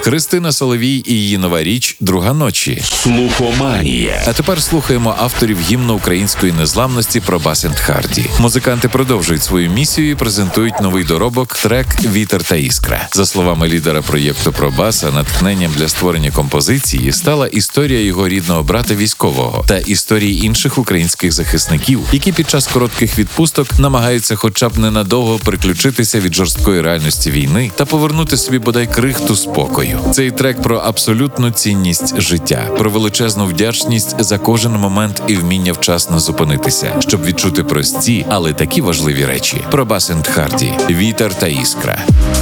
Христина Соловій і її нова річ «Друга ночі». Слухоманія. А тепер слухаємо авторів гімну української незламності «Пробас енд Харді». Музиканти продовжують свою місію і презентують новий доробок трек «Вітер та іскра». За словами лідера проєкту «Пробаса», натхненням для створення композиції стала історія його рідного брата військового та історії інших українських захисників, які під час коротких відпусток намагаються хоча б ненадовго переключитися від жорсткої реальності війни та повернути собі бодай крихту спокою. Цей трек про абсолютну цінність життя, про величезну вдячність за кожен момент і вміння вчасно зупинитися, щоб відчути прості, але такі важливі речі. «Пробас енд Харді», «Вітер та іскра».